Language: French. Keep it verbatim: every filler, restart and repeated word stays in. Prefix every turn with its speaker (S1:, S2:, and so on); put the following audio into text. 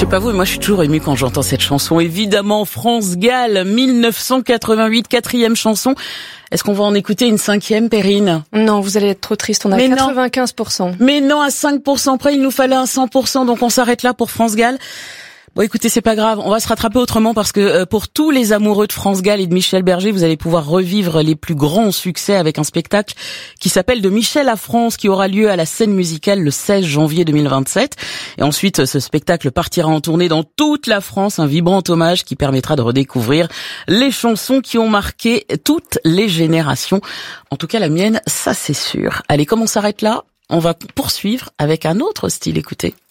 S1: sais pas vous, mais moi je suis toujours émue quand j'entends cette chanson. Évidemment, France Gall, mille neuf cent quatre-vingt-huit, quatrième chanson. Est-ce qu'on va en écouter une cinquième, Perrine?
S2: Non, vous allez être trop triste, on a
S1: mais
S2: quatre-vingt-quinze pour cent.
S1: Non. Mais non, à cinq pour cent près, il nous fallait un cent pour cent, donc on s'arrête là pour France Gall. Bon, écoutez, c'est pas grave, on va se rattraper autrement parce que euh, pour tous les amoureux de France Gall et de Michel Berger, vous allez pouvoir revivre les plus grands succès avec un spectacle qui s'appelle De Michel à France, qui aura lieu à la Scène Musicale le seize janvier deux mille vingt-sept. Et ensuite, ce spectacle partira en tournée dans toute la France, un vibrant hommage qui permettra de redécouvrir les chansons qui ont marqué toutes les générations. En tout cas, la mienne, ça c'est sûr. Allez, comme on s'arrête là, on va poursuivre avec un autre style, écoutez.